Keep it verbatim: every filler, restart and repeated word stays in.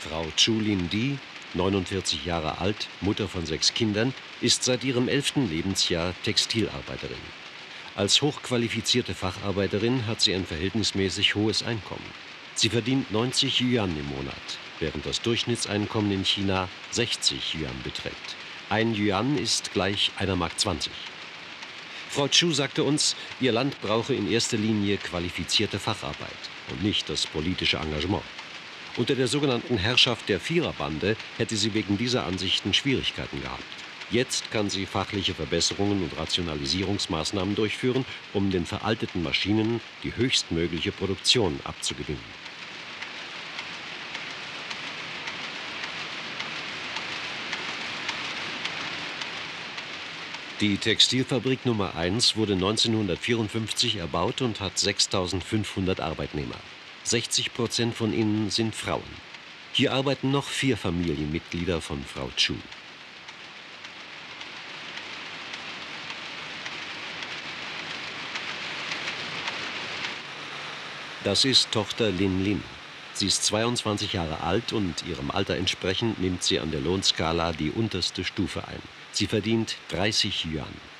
Frau Zhu Lindi, neunundvierzig Jahre alt, Mutter von sechs Kindern, ist seit ihrem elften Lebensjahr Textilarbeiterin. Als hochqualifizierte Facharbeiterin hat sie ein verhältnismäßig hohes Einkommen. Sie verdient neunzig Yuan im Monat, während das Durchschnittseinkommen in China sechzig Yuan beträgt. Ein Yuan ist gleich einer Mark zwanzig. Frau Zhu sagte uns, ihr Land brauche in erster Linie qualifizierte Facharbeit und nicht das politische Engagement. Unter der sogenannten Herrschaft der Viererbande hätte sie wegen dieser Ansichten Schwierigkeiten gehabt. Jetzt kann sie fachliche Verbesserungen und Rationalisierungsmaßnahmen durchführen, um den veralteten Maschinen die höchstmögliche Produktion abzugewinnen. Die Textilfabrik Nummer eins wurde neunzehnhundertvierundfünfzig erbaut und hat sechstausendfünfhundert Arbeitnehmer. sechzig Prozent von ihnen sind Frauen. Hier arbeiten noch vier Familienmitglieder von Frau Zhu. Das ist Tochter Lin Lin. Sie ist zweiundzwanzig Jahre alt und ihrem Alter entsprechend nimmt sie an der Lohnskala die unterste Stufe ein. Sie verdient dreißig Yuan.